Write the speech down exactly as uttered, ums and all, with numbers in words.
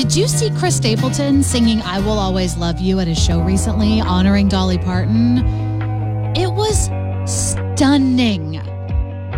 did you see Chris Stapleton singing I Will Always Love You at his show recently, honoring Dolly Parton? It was stunning.